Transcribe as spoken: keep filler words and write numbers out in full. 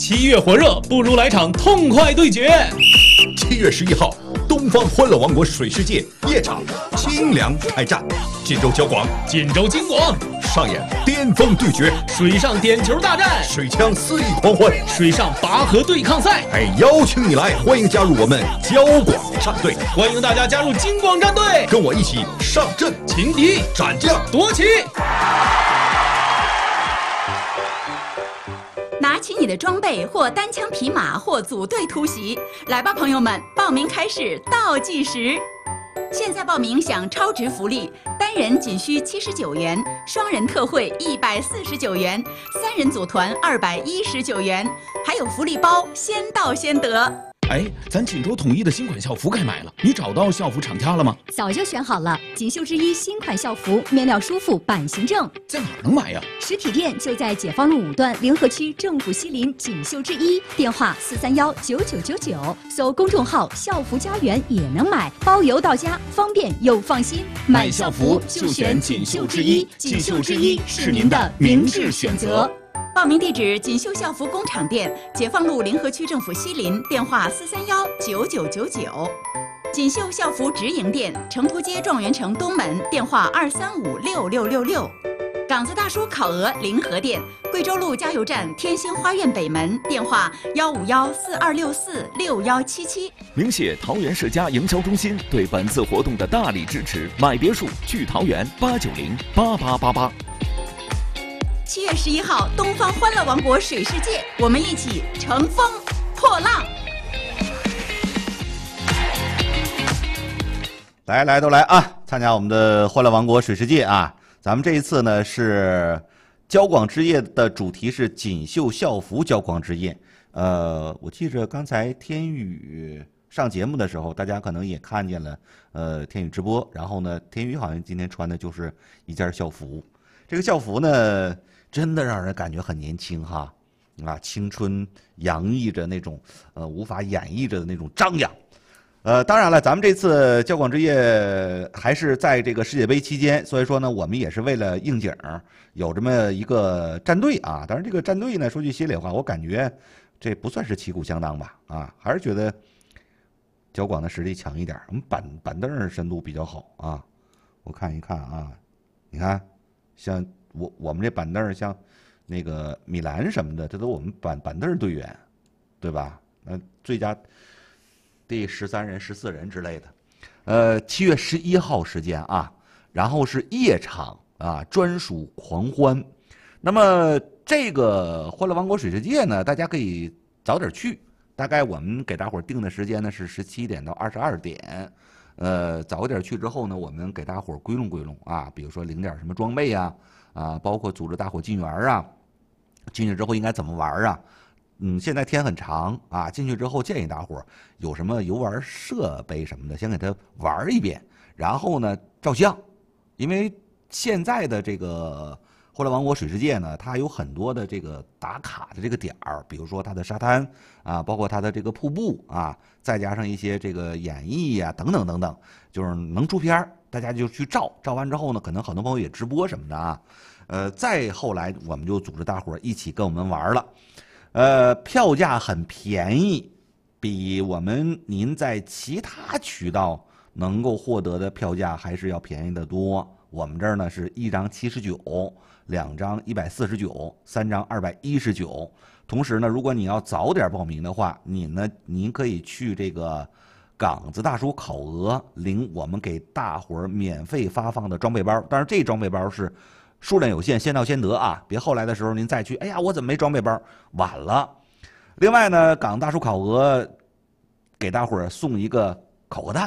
七月火热，不如来场痛快对决。 七月十一号，东方欢乐王国水世界夜场清凉开战，锦州交广、 锦州金广上演巅峰对决， 水上点球大战， 水枪肆意狂欢， 水上拔河对抗赛。 哎，邀请你来，欢迎加入我们交广战队， 欢迎大家加入金广战队， 跟我一起上阵， 擒敌、 斩将、 夺旗。 拿起你的装备，或单枪匹马，或组队突袭，来吧，朋友们！报名开始倒计时。现在报名享超值福利，单人仅需七十九元，双人特惠一百四十九元，三人组团二百一十九元，还有福利包，先到先得。 哎，咱锦州统一的新款校服该买了，你找到校服厂家了吗？ 早就选好了，锦绣之一新款校服，面料舒服，版型正。 在哪儿能买呀？ 实体店就在解放路五段联合区政府西林锦绣之一，电话四三幺九九九九，搜公众号校服家园也能买，包邮到家，方便又放心。 买校服就选锦绣之一，锦绣之一是您的明智选择。 报名地址：锦绣校服工厂店，解放路联合区政府西林，电话四三幺九九九九。锦绣校服直营店，城途街状元城东门，电话二三五六六六六。港子大叔烤鹅临河店，贵州路加油站天星花苑北门，电话幺五幺四二六四六幺七七。 鸣谢桃园世家营销中心对本次活动的大力支持，买别墅去桃园八九零八八八八。 七月十一号，东方欢乐王国水世界，我们一起乘风破浪。 来来都来啊！参加我们的欢乐王国水世界啊！咱们这一次呢是交广之夜的主题是锦绣校服交广之夜。呃，我记着刚才天宇上节目的时候，大家可能也看见了，呃，天宇直播。然后呢，天宇好像今天穿的就是一件校服。这个校服呢，真的让人感觉很年轻哈，啊，青春洋溢着那种呃无法演绎着的那种张扬。呃，当然了，咱们这次交广之夜还是在这个世界杯期间，所以说呢，我们也是为了应景，有这么一个战队啊。当然，这个战队呢，说句心里话，我感觉这不算是旗鼓相当吧，啊，还是觉得交广的实力强一点，我们板板凳深度比较好啊。我看一看啊，你看，像我我们这板凳像那个米兰什么的，这都我们板板凳队员，对吧？那最佳第十三人、十四人之类的。呃，七月十一号时间啊，然后是夜场啊，专属狂欢。那么这个欢乐王国水世界呢，大家可以早点去。大概我们给大伙儿定的时间呢是十七点到二十二点。呃，早点去之后呢，我们给大伙儿归拢归拢啊，比如说领点什么装备呀，啊，包括组织大伙进园啊，进去之后应该怎么玩啊？嗯，现在天很长啊，进去之后建议大伙儿有什么游玩设备什么的，先给它玩一遍，然后呢照相，因为现在的这个欢乐王国水世界呢，它有很多的这个打卡的这个点儿，比如说它的沙滩啊，包括它的这个瀑布啊，再加上一些这个演绎呀、啊、等等等等，就是能出片儿，大家就去照，照完之后呢，可能很多朋友也直播什么的啊，呃，再后来我们就组织大伙儿一起跟我们玩了。呃，票价很便宜，比我们您在其他渠道能够获得的票价还是要便宜得多。我们这儿呢是一张七十九，两张一百四十九，三张二百一十九。同时呢，如果你要早点报名的话，你呢您可以去这个港子大叔烤鹅领我们给大伙儿免费发放的装备包。当然，这装备包是数量有限，先到先得啊！别后来的时候您再去，哎呀，我怎么没装备包？晚了。另外呢，港大叔烤鹅给大伙儿送一个烤鹅蛋